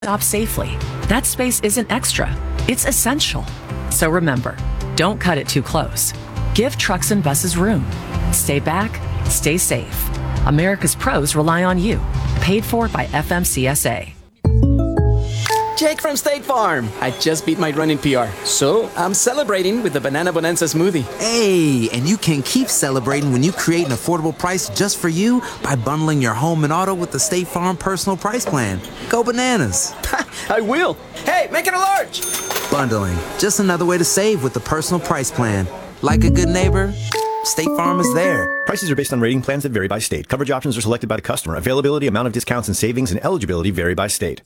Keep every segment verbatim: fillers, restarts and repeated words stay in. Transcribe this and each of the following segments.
stop safely. That space isn't extra, it's essential. So remember, don't cut it too close. Give trucks and buses room. Stay back, stay safe. America's pros rely on you. Paid for by F M C S A. Jake from State Farm. I just beat my running P R, so I'm celebrating with the Banana Bonanza smoothie. Hey, and you can keep celebrating when you create an affordable price just for you by bundling your home and auto with the State Farm Personal Price Plan. Go bananas. I will. Hey, make it a large. Bundling, just another way to save with the Personal Price Plan. Like a good neighbor, State Farm is there. Prices are based on rating plans that vary by state. Coverage options are selected by the customer. Availability, amount of discounts and savings, and eligibility vary by state.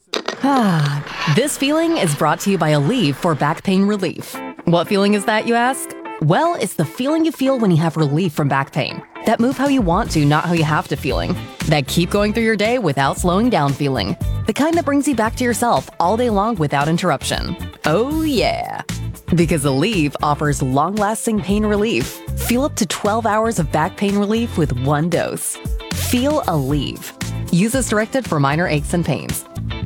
Ah, this feeling is brought to you by Aleve for back pain relief. What feeling is that, you ask? Well, it's the feeling you feel when you have relief from back pain. That move how you want to, not how you have to feeling. That keep going through your day without slowing down feeling. The kind that brings you back to yourself all day long without interruption. Oh yeah. Because Aleve offers long-lasting pain relief. Feel up to twelve hours of back pain relief with one dose. Feel Aleve. Use as directed for minor aches and pains.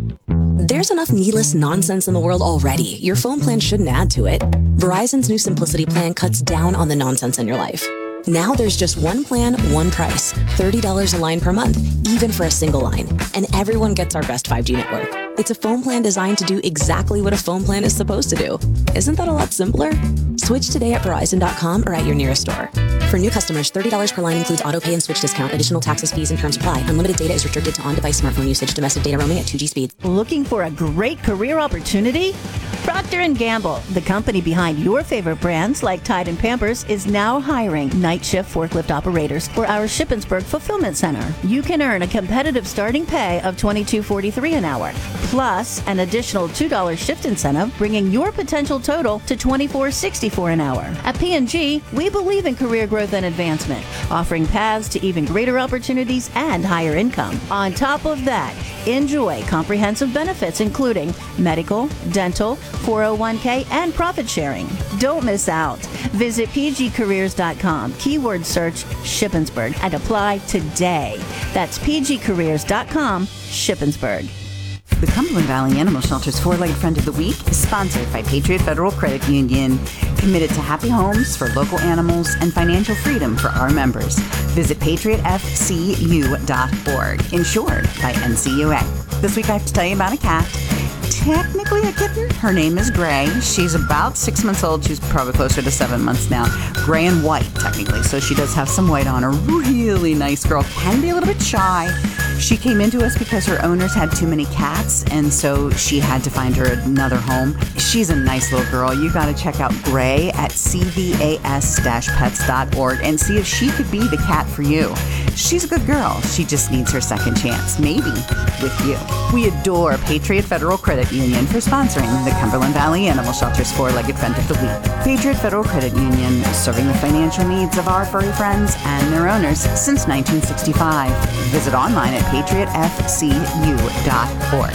There's enough needless nonsense in the world already. Your phone plan shouldn't add to it. Verizon's new Simplicity plan cuts down on the nonsense in your life. Now there's just one plan, one price. thirty dollars a line per month, even for a single line. And everyone gets our best five G network. It's a phone plan designed to do exactly what a phone plan is supposed to do. Isn't that a lot simpler? Switch today at Verizon dot com or at your nearest store. For new customers, thirty dollars per line includes auto pay and switch discount. Additional taxes, fees, and terms apply. Unlimited data is restricted to on-device smartphone usage. Domestic data roaming at two G speeds. Looking for a great career opportunity? Procter and Gamble, the company behind your favorite brands like Tide and Pampers, is now hiring night shift forklift operators for our Shippensburg Fulfillment Center. You can earn a competitive starting pay of twenty-two forty-three an hour, plus an additional two dollars shift incentive, bringing your potential total to twenty-four sixty-four an hour. At P and G, we believe in career growth and advancement, offering paths to even greater opportunities and higher income. On top of that, enjoy comprehensive benefits including medical, dental, four oh one k, and profit sharing. Don't miss out. Visit p g careers dot com, keyword search Shippensburg, and apply today. That's p g careers dot com, Shippensburg. The Cumberland Valley Animal Shelter's Four-Legged Friend of the Week is sponsored by Patriot Federal Credit Union, committed to happy homes for local animals and financial freedom for our members. Visit patriot f c u dot org, insured by N C U A. This week I have to tell you about a cat. Technically a kitten. Her name is Gray. She's about six months old. She's probably closer to seven months now. Gray and white, technically, so she does have some white on her. Really nice girl. Can be a little bit shy. She came into us because her owners had too many cats, and so she had to find her another home. She's a nice little girl. You got to check out Gray at c v a s dash pets dot org and see if she could be the cat for you. She's a good girl. She just needs her second chance, maybe with you. We adore Patriot Federal Credit Union for sponsoring the Cumberland Valley Animal Shelter's Four-Legged Friend of the Week. Patriot Federal Credit Union, serving the financial needs of our furry friends and their owners since nineteen sixty-five. Visit online at patriot f c u dot org.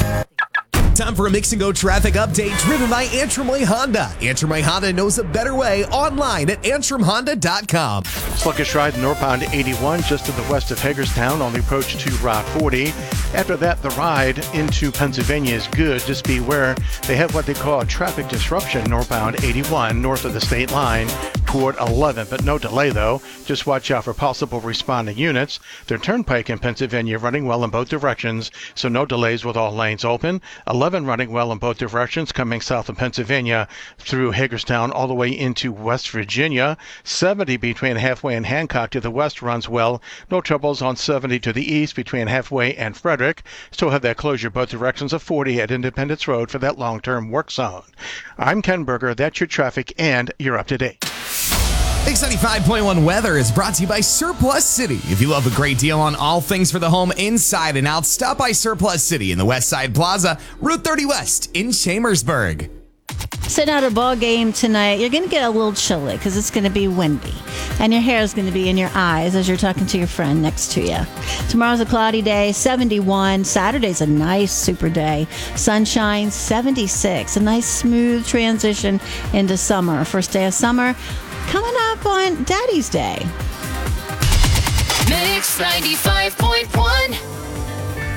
Time for a Mix and Go traffic update driven by Antrim Way Honda. Antrim Way Honda knows a better way online at antrim honda dot com. Sluggish ride northbound eighty-one just to the west of Hagerstown on the approach to Route forty. After that, the ride into Pennsylvania is good. Just beware, they have what they call a traffic disruption northbound eighty-one north of the state line toward eleven, but no delay though. Just watch out for possible responding units. Their turnpike in Pennsylvania running well in both directions, so no delays with all lanes open. eleven running well in both directions coming south of Pennsylvania through Hagerstown all the way into West Virginia. seventy between Halfway and Hancock to the west runs well. No troubles on seventy to the east between Halfway and Frederick. Still have that closure both directions of forty at Independence Road for that long-term work zone. I'm Ken Berger. That's your traffic, and you're up to date. X ninety-five point one weather is brought to you by Surplus City. If you love a great deal on all things for the home inside and out, stop by Surplus City in the West Side Plaza, Route thirty West in Chambersburg. Sitting out a ball game tonight, you're going to get a little chilly because it's going to be windy. And your hair is going to be in your eyes as you're talking to your friend next to you. Tomorrow's a cloudy day, seventy-one. Saturday's a nice super day. Sunshine, seventy-six. A nice smooth transition into summer. First day of summer coming up on Daddy's Day. Mix ninety-five point one.